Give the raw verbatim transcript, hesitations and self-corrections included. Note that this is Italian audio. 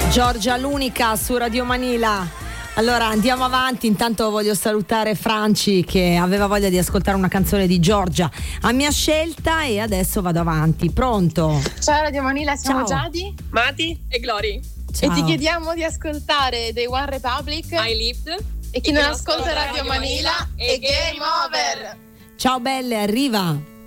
Giorgia l'unica su Radio Manila. Allora andiamo avanti, intanto voglio salutare Franci che aveva voglia di ascoltare una canzone di Giorgia a mia scelta e adesso vado avanti. Pronto? Ciao Radio Manila, siamo Ciao. Giadi, Mati e Glory. Ciao. e ti chiediamo di ascoltare The One Republic I Lived. e chi non ascolta Radio Manila è Game Over. Ciao belle, arriva.